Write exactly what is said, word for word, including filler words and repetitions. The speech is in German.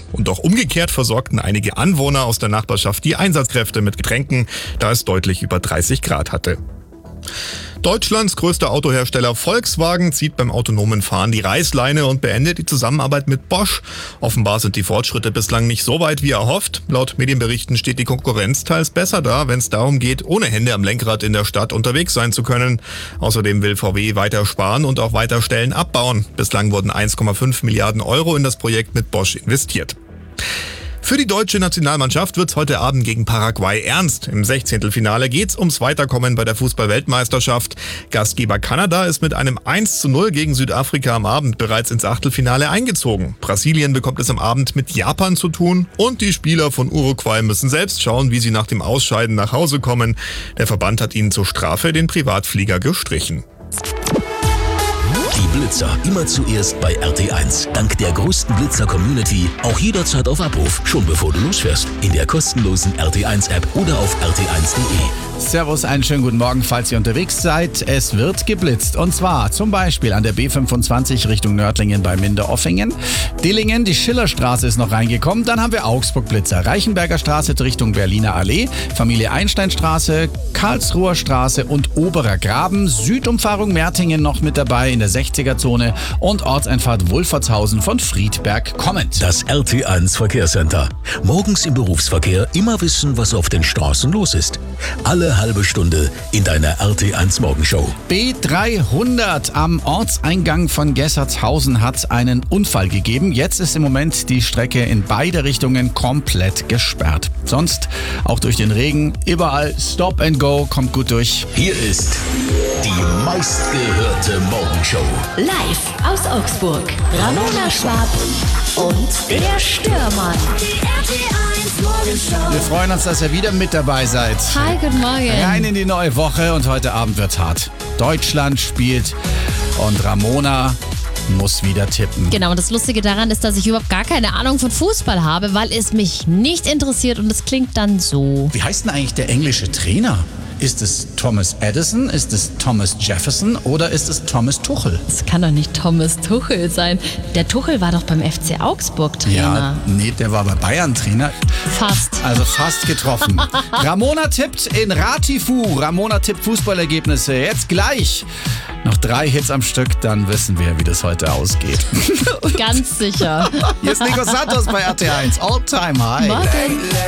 Und auch umgekehrt versorgten einige Anwohner aus der Nachbarschaft die Einsatzkräfte mit Getränken, da es deutlich über dreißig Grad hatte. Deutschlands größter Autohersteller Volkswagen zieht beim autonomen Fahren die Reißleine und beendet die Zusammenarbeit mit Bosch. Offenbar sind die Fortschritte bislang nicht so weit wie erhofft. Laut Medienberichten steht die Konkurrenz teils besser da, wenn es darum geht, ohne Hände am Lenkrad in der Stadt unterwegs sein zu können. Außerdem will V W weiter sparen und auch weiter Stellen abbauen. Bislang wurden eins Komma fünf Milliarden Euro in das Projekt mit Bosch investiert. Für die deutsche Nationalmannschaft wird's heute Abend gegen Paraguay ernst. Im Sechzehntelfinale geht's ums Weiterkommen bei der Fußball-Weltmeisterschaft. Gastgeber Kanada ist mit einem eins zu null gegen Südafrika am Abend bereits ins Achtelfinale eingezogen. Brasilien bekommt es am Abend mit Japan zu tun und die Spieler von Uruguay müssen selbst schauen, wie sie nach dem Ausscheiden nach Hause kommen. Der Verband hat ihnen zur Strafe den Privatflieger gestrichen. Die Blitzer immer zuerst bei R T eins. Dank der größten Blitzer-Community auch jederzeit auf Abruf, schon bevor du losfährst. In der kostenlosen R T eins App oder auf r t eins punkt de. Servus, einen schönen guten Morgen, falls ihr unterwegs seid. Es wird geblitzt. Und zwar zum Beispiel an der B fünfundzwanzig Richtung Nördlingen bei Minderoffingen. Dillingen, die Schillerstraße ist noch reingekommen. Dann haben wir Augsburg-Blitzer. Reichenberger Straße Richtung Berliner Allee. Familie Einsteinstraße, Karlsruher Straße und Oberer Graben. Südumfahrung Mertingen noch mit dabei in der sechziger-Zone. Und Ortseinfahrt Wolfertshausen von Friedberg kommend. Das R T eins Verkehrscenter. Morgens im Berufsverkehr immer wissen, was auf den Straßen los ist. Alle halbe Stunde in deiner R T eins Morgenshow. B dreihundert am Ortseingang von Gessertshausen hat einen Unfall gegeben. Jetzt ist im Moment die Strecke in beide Richtungen komplett gesperrt. Sonst auch durch den Regen überall Stop and Go, kommt gut durch. Hier ist die meistgehörte Morgenshow. Live aus Augsburg. Ramona Schwab und der Störmann. Die R T eins Morgenshow. Wir freuen uns, dass ihr wieder mit dabei seid. Hi, guten Morgen. Rein in die neue Woche und heute Abend wird's hart. Deutschland spielt und Ramona muss wieder tippen. Genau, und das Lustige daran ist, dass ich überhaupt gar keine Ahnung von Fußball habe, weil es mich nicht interessiert und es klingt dann so. Wie heißt denn eigentlich der englische Trainer? Ist es Thomas Edison, ist es Thomas Jefferson oder ist es Thomas Tuchel? Das kann doch nicht Thomas Tuchel sein. Der Tuchel war doch beim F C Augsburg Trainer. Ja, nee, der war bei Bayern Trainer. Fast. Also fast getroffen. Ramona tippt in Ratifu. Ramona tippt Fußballergebnisse. Jetzt gleich. Noch drei Hits am Stück, dann wissen wir, wie das heute ausgeht. Ganz sicher. Hier ist Nico Santos bei R T eins. All Time High. Morgen.